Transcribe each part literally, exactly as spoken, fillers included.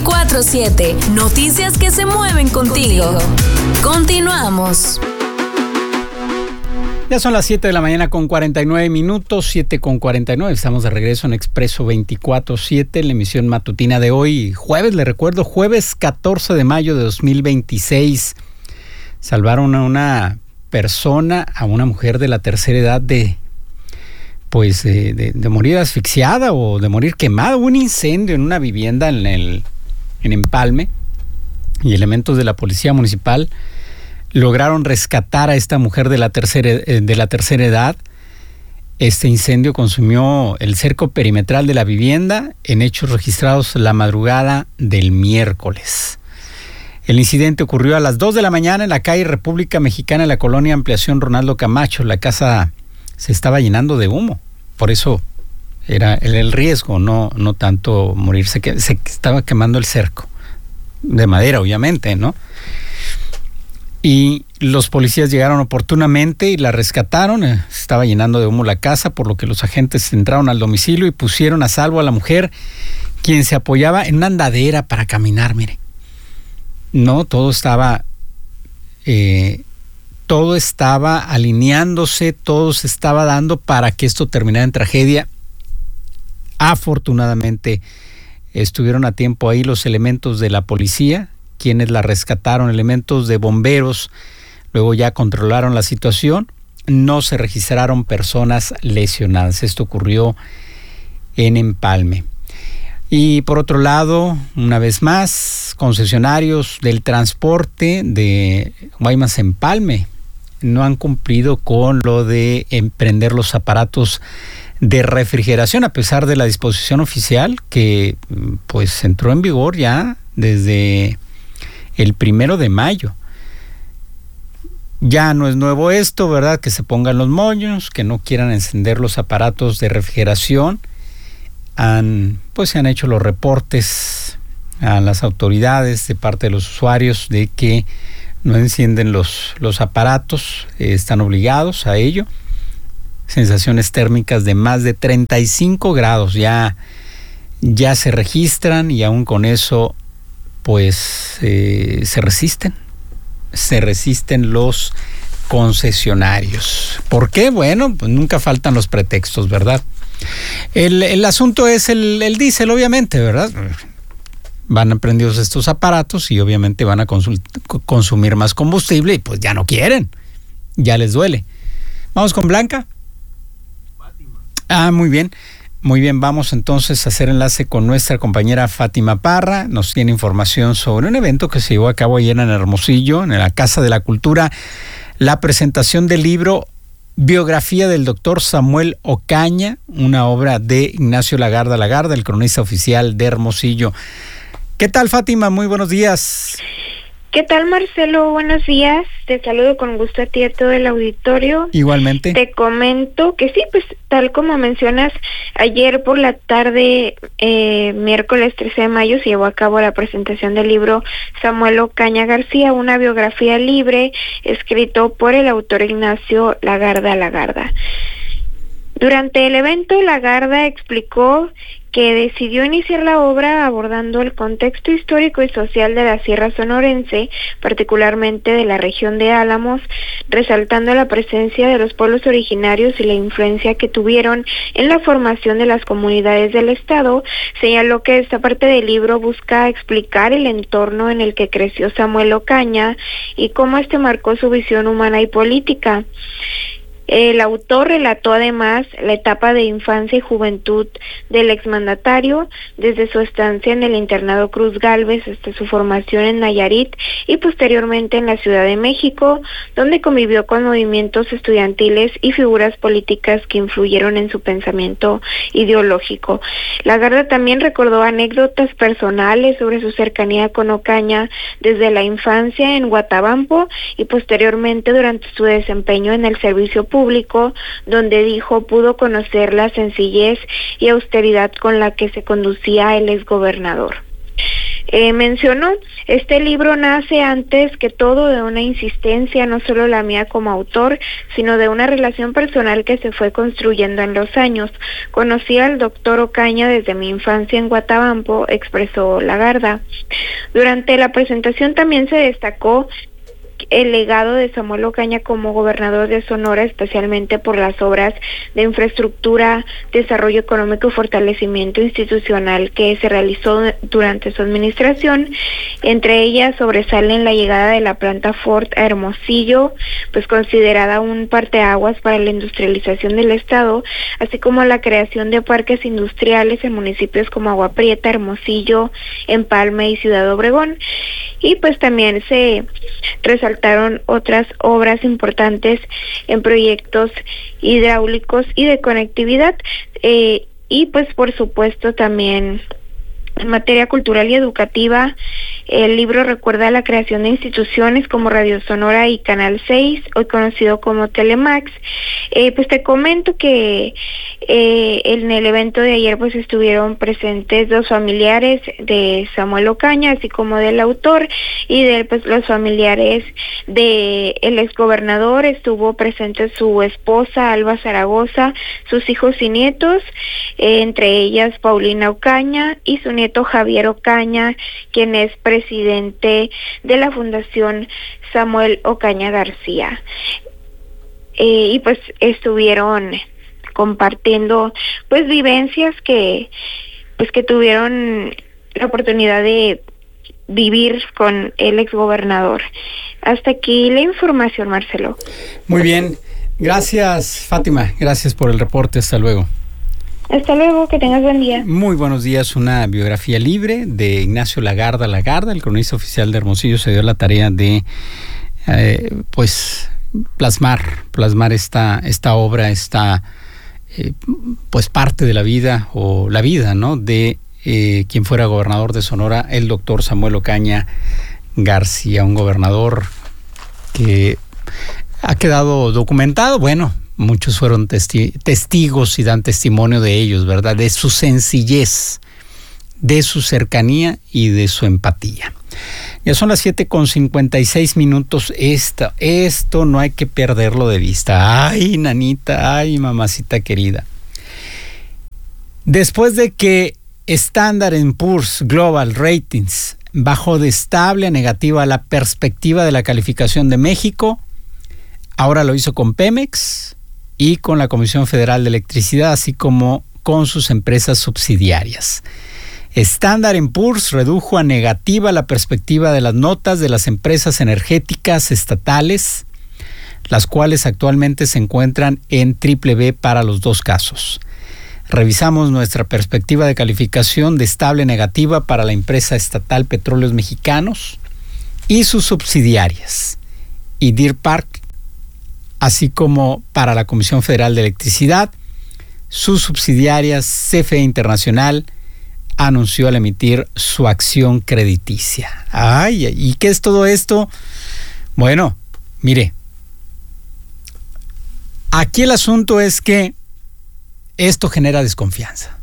veinticuatro siete. Noticias que se mueven contigo. Continuamos. Ya son las siete de la mañana con cuarenta y nueve minutos, siete con cuarenta y nueve. Estamos de regreso en Expreso veinticuatro siete, la emisión matutina de hoy, jueves, le recuerdo, jueves catorce de mayo de dos mil veintiséis. Salvaron a una persona, a una mujer de la tercera edad de, pues, de, de, de morir asfixiada o de morir quemada. Hubo un incendio en una vivienda en el, en Empalme y elementos de la policía municipal lograron rescatar a esta mujer de la tercera, de la tercera edad. Este incendio consumió el cerco perimetral de la vivienda en hechos registrados la madrugada del miércoles. El incidente ocurrió a las dos de la mañana en la calle República Mexicana, en la colonia Ampliación Ronaldo Camacho. La casa se estaba llenando de humo, por eso era el, el riesgo, no, no tanto morirse, que se estaba quemando el cerco, de madera obviamente, ¿no? Y los policías llegaron oportunamente y la rescataron. Estaba llenando de humo la casa, por lo que los agentes entraron al domicilio y pusieron a salvo a la mujer, quien se apoyaba en una andadera para caminar, mire. No, todo estaba, eh, todo estaba alineándose, todo se estaba dando para que esto terminara en tragedia. Afortunadamente estuvieron a tiempo ahí los elementos de la policía, quienes la rescataron, elementos de bomberos, luego ya controlaron la situación. No se registraron personas lesionadas. Esto ocurrió en Empalme. Y por otro lado, una vez más, concesionarios del transporte de Guaymas Empalme no han cumplido con lo de emprender los aparatos de refrigeración, a pesar de la disposición oficial que pues entró en vigor ya desde el primero de mayo. Ya no es nuevo esto, ¿verdad? Que se pongan los moños, que no quieran encender los aparatos de refrigeración. Han, pues se han hecho los reportes a las autoridades de parte de los usuarios de que no encienden los, los aparatos, eh, están obligados a ello. Sensaciones térmicas de más de treinta y cinco grados ya, ya se registran, y aún con eso pues eh, se resisten, se resisten los concesionarios. ¿Por qué? Bueno, pues nunca faltan los pretextos, ¿verdad? El, el asunto es el, el diésel, obviamente, ¿verdad? Van prendidos estos aparatos y obviamente van a consult- consumir más combustible y pues ya no quieren, ya les duele. Vamos con Blanca. Fátima. Ah, muy bien. Muy bien, vamos entonces a hacer enlace con nuestra compañera Fátima Parra. Nos tiene información sobre un evento que se llevó a cabo ayer en Hermosillo, en la Casa de la Cultura, la presentación del libro Biografía del doctor Samuel Ocaña, una obra de Ignacio Lagarda Lagarda, el cronista oficial de Hermosillo. ¿Qué tal, Fátima? Muy buenos días. ¿Qué tal, Marcelo? Buenos días. Te saludo con gusto a ti y a todo el auditorio. Igualmente. Te comento que sí, pues tal como mencionas, ayer por la tarde, eh, miércoles trece de mayo, se llevó a cabo la presentación del libro Samuel Ocaña García, una biografía libre, escrito por el autor Ignacio Lagarda Lagarda. Durante el evento, Lagarda explicó que decidió iniciar la obra abordando el contexto histórico y social de la Sierra Sonorense, particularmente de la región de Álamos, resaltando la presencia de los pueblos originarios y la influencia que tuvieron en la formación de las comunidades del estado. Señaló que esta parte del libro busca explicar el entorno en el que creció Samuel Ocaña y cómo este marcó su visión humana y política. El autor relató además la etapa de infancia y juventud del exmandatario, desde su estancia en el internado Cruz Gálvez hasta su formación en Nayarit y posteriormente en la Ciudad de México, donde convivió con movimientos estudiantiles y figuras políticas que influyeron en su pensamiento ideológico. Lagarda también recordó anécdotas personales sobre su cercanía con Ocaña desde la infancia en Guatabampo y posteriormente durante su desempeño en el servicio público, donde dijo pudo conocer la sencillez y austeridad con la que se conducía el exgobernador. Eh, mencionó, este libro nace antes que todo de una insistencia, no solo la mía como autor, sino de una relación personal que se fue construyendo en los años. Conocí al doctor Ocaña desde mi infancia en Guatabampo, expresó Lagarda. Durante la presentación también se destacó el legado de Samuel Ocaña como gobernador de Sonora, especialmente por las obras de infraestructura, desarrollo económico y fortalecimiento institucional que se realizó durante su administración. Entre ellas sobresalen la llegada de la planta Ford a Hermosillo, pues considerada un parteaguas para la industrialización del estado, así como la creación de parques industriales en municipios como Agua Prieta, Hermosillo, Empalme y Ciudad Obregón. Y pues también se resaltaron otras obras importantes en proyectos hidráulicos y de conectividad, eh, y pues por supuesto también en materia cultural y educativa. El libro recuerda la creación de instituciones como Radio Sonora y Canal seis, hoy conocido como Telemax. Eh, pues te comento que eh, en el evento de ayer pues estuvieron presentes dos familiares de Samuel Ocaña, así como del autor, y de pues los familiares de el exgobernador. Estuvo presente su esposa Alba Zaragoza, sus hijos y nietos, eh, entre ellas Paulina Ocaña y su nieto Javier Ocaña, quien es presidente de la Fundación Samuel Ocaña García. Eh, y pues estuvieron compartiendo pues vivencias que pues que tuvieron la oportunidad de vivir con el exgobernador. Hasta aquí la información, Marcelo. Muy bien, gracias Fátima, gracias por el reporte, hasta luego. Hasta luego, que tengas buen día. Muy buenos días. Una biografía libre de Ignacio Lagarda Lagarda, el cronista oficial de Hermosillo, se dio la tarea de eh, pues plasmar, plasmar esta, esta obra, esta eh, pues parte de la vida o la vida, ¿no? de eh, quien fuera gobernador de Sonora, el doctor Samuel Ocaña García, un gobernador que ha quedado documentado, bueno. Muchos fueron testi- testigos y dan testimonio de ellos, ¿verdad? De su sencillez, de su cercanía y de su empatía. Ya son las siete con cincuenta y seis minutos. Esto, esto no hay que perderlo de vista. Ay, nanita, ay, mamacita querida. Después de que Standard and Poor's Global Ratings bajó de estable a negativa la perspectiva de la calificación de México, ahora lo hizo con Pemex y con la Comisión Federal de Electricidad, así como con sus empresas subsidiarias. Standard and Poor's redujo a negativa la perspectiva de las notas de las empresas energéticas estatales, las cuales actualmente se encuentran en triple B para los dos casos. Revisamos nuestra perspectiva de calificación de estable negativa para la empresa estatal Petróleos Mexicanos y sus subsidiarias, y Deer Park, así como para la Comisión Federal de Electricidad. Sus subsidiarias C F E Internacional anunció al emitir su acción crediticia. Ay, ¿y qué es todo esto? Bueno, mire, aquí el asunto es que esto genera desconfianza.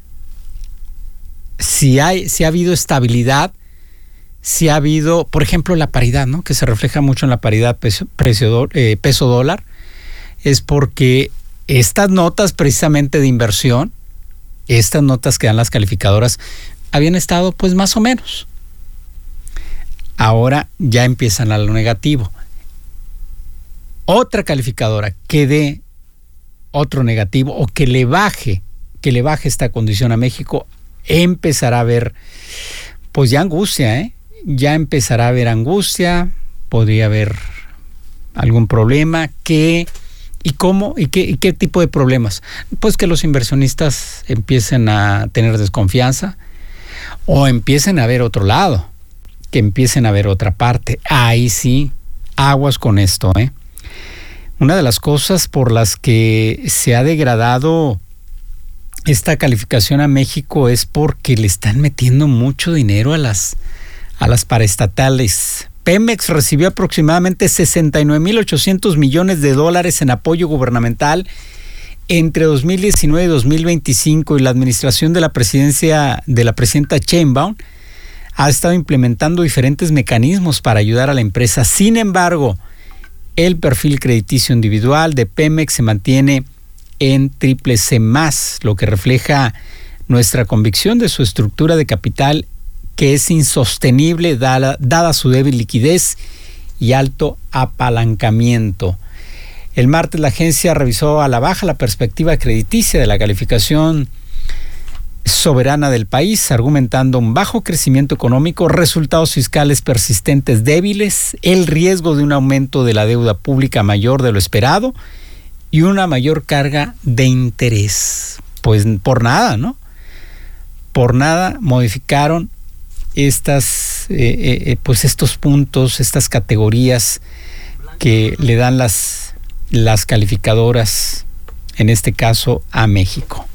Si hay, si ha habido estabilidad, si ha habido, por ejemplo, la paridad, ¿no? Que se refleja mucho en la paridad peso, precio, eh, peso dólar, es porque estas notas precisamente de inversión, estas notas que dan las calificadoras, habían estado pues más o menos. Ahora ya empiezan a lo negativo. Otra calificadora que dé otro negativo o que le baje, que le baje esta condición a México, empezará a ver pues ya angustia, ¿eh? Ya empezará a haber angustia, podría haber algún problema. ¿Qué y cómo y qué, y qué tipo de problemas? Pues que los inversionistas empiecen a tener desconfianza o empiecen a ver otro lado, que empiecen a ver otra parte. Ahí sí, aguas con esto, ¿eh? Una de las cosas por las que se ha degradado esta calificación a México es porque le están metiendo mucho dinero a las a las paraestatales. Pemex recibió aproximadamente sesenta y nueve mil ochocientos millones de dólares en apoyo gubernamental entre dos mil diecinueve y dos mil veinticinco, y la administración de la presidencia de la presidenta Sheinbaum ha estado implementando diferentes mecanismos para ayudar a la empresa. Sin embargo, el perfil crediticio individual de Pemex se mantiene en triple C más, lo que refleja nuestra convicción de su estructura de capital, que es insostenible dada, dada su débil liquidez y alto apalancamiento. El martes la agencia revisó a la baja la perspectiva crediticia de la calificación soberana del país, argumentando un bajo crecimiento económico, resultados fiscales persistentes débiles, el riesgo de un aumento de la deuda pública mayor de lo esperado y una mayor carga de interés. Pues por nada, ¿no? Por nada modificaron estas, eh, eh, pues estos puntos, estas categorías que le dan las, las calificadoras, en este caso a México.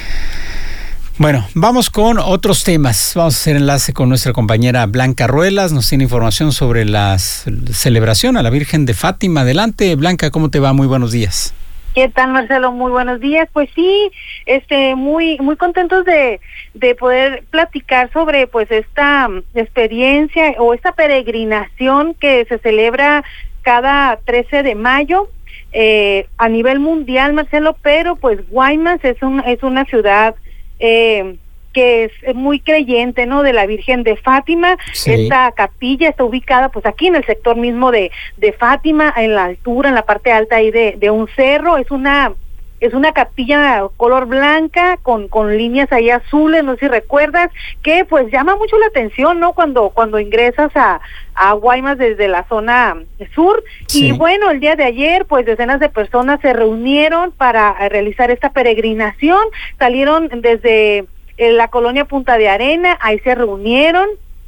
Bueno, vamos con otros temas. Vamos a hacer enlace con nuestra compañera Blanca Ruelas. Nos tiene información sobre la celebración a la Virgen de Fátima. Adelante, Blanca, ¿cómo te va? Muy buenos días. ¿Qué tal, Marcelo? Muy buenos días. Pues sí, este, muy, muy contentos de, de poder platicar sobre, pues, esta experiencia o esta peregrinación que se celebra cada trece de mayo eh, a nivel mundial, Marcelo. Pero, pues, Guaymas es un, es una ciudad eh, que es muy creyente, ¿no?, de la Virgen de Fátima. Sí. Esta capilla está ubicada, pues, aquí en el sector mismo de, de Fátima, en la altura, en la parte alta ahí de, de un cerro. Es una es una capilla color blanca con con líneas ahí azules, no sé si recuerdas, que pues llama mucho la atención, ¿no?, cuando cuando ingresas a a Guaymas desde la zona sur. Sí. Y bueno, el día de ayer, pues decenas de personas se reunieron para realizar esta peregrinación. Salieron desde en la colonia Punta de Arena, ahí se reunieron,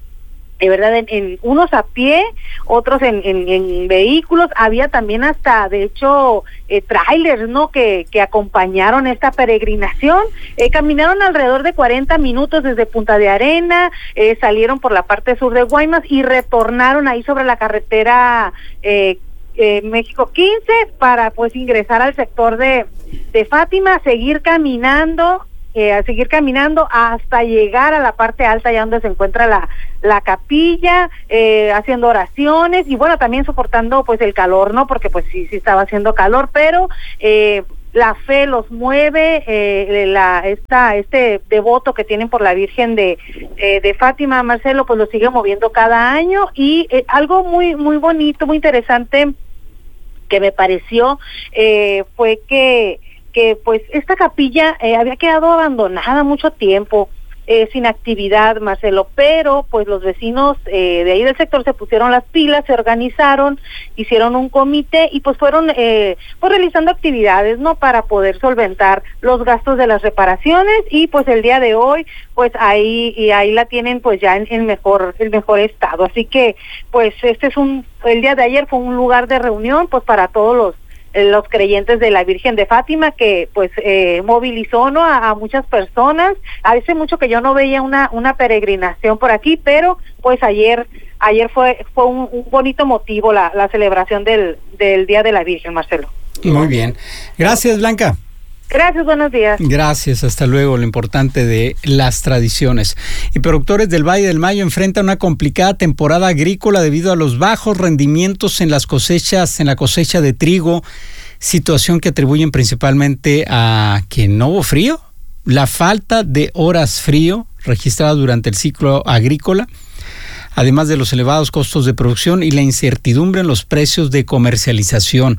de verdad, en, en unos a pie, otros en, en, en vehículos. Había también hasta, de hecho, eh, trailers, ¿no?, que, que acompañaron esta peregrinación. Eh, caminaron alrededor de cuarenta minutos desde Punta de Arena, eh, salieron por la parte sur de Guaymas y retornaron ahí sobre la carretera eh, eh, México quince para, pues, ingresar al sector de, de Fátima, seguir caminando, Eh, a seguir caminando hasta llegar a la parte alta, allá donde se encuentra la la capilla, eh, haciendo oraciones y bueno, también soportando pues el calor, ¿no? Porque pues sí, sí estaba haciendo calor, pero eh, la fe los mueve, eh, la esta este devoto que tienen por la Virgen de eh, de Fátima, Marcelo, pues lo sigue moviendo cada año. Y eh, algo muy muy bonito, muy interesante que me pareció eh, fue que que pues esta capilla eh, había quedado abandonada mucho tiempo, eh, sin actividad, Marcelo, pero pues los vecinos eh, de ahí del sector se pusieron las pilas, se organizaron, hicieron un comité y pues fueron eh, pues realizando actividades, ¿no?, para poder solventar los gastos de las reparaciones. Y pues el día de hoy pues ahí y ahí la tienen pues ya en el mejor el mejor estado. Así que pues este es un el día de ayer fue un lugar de reunión pues para todos los los creyentes de la Virgen de Fátima, que pues eh, movilizó, ¿no?, a, a muchas personas. Hace mucho que yo no veía una una peregrinación por aquí, pero pues ayer ayer fue fue un, un bonito motivo la, la celebración del del Día de la Virgen, Marcelo. Muy bien. Gracias, Blanca. Gracias, buenos días. Gracias, hasta luego. Lo importante de las tradiciones. Y productores del Valle del Mayo enfrentan una complicada temporada agrícola debido a los bajos rendimientos en las cosechas, en la cosecha de trigo, situación que atribuyen principalmente a que no hubo frío, la falta de horas frío registrada durante el ciclo agrícola, además de los elevados costos de producción y la incertidumbre en los precios de comercialización.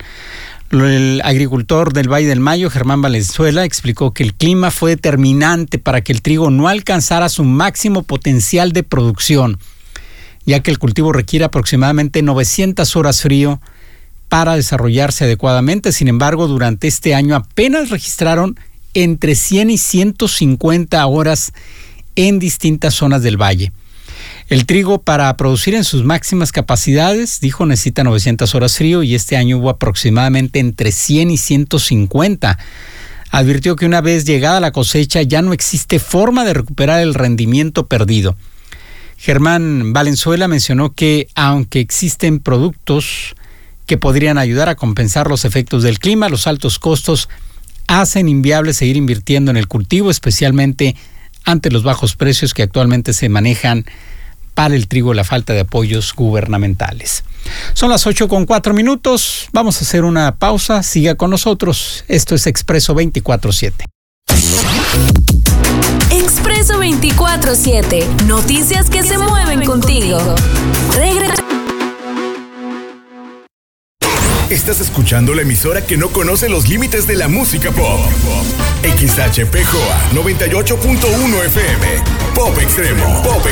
El agricultor del Valle del Mayo, Germán Valenzuela, explicó que el clima fue determinante para que el trigo no alcanzara su máximo potencial de producción, ya que el cultivo requiere aproximadamente novecientas horas frío para desarrollarse adecuadamente. Sin embargo, durante este año apenas registraron entre cien y ciento cincuenta horas en distintas zonas del valle. El trigo, para producir en sus máximas capacidades, dijo, necesita novecientas horas frío y este año hubo aproximadamente entre cien y ciento cincuenta. Advirtió que una vez llegada la cosecha ya no existe forma de recuperar el rendimiento perdido. Germán Valenzuela mencionó que aunque existen productos que podrían ayudar a compensar los efectos del clima, los altos costos hacen inviable seguir invirtiendo en el cultivo, especialmente ante los bajos precios que actualmente se manejan para el trigo, la falta de apoyos gubernamentales. Son las ocho con cuatro minutos. Vamos a hacer una pausa. Siga con nosotros. Esto es Expreso veinticuatro siete. Expreso veinticuatro siete. Noticias que se mueven contigo. Regre- Estás escuchando la emisora que no conoce los límites de la música pop. X H P J noventa y ocho punto uno F M. Pop Extremo. Pop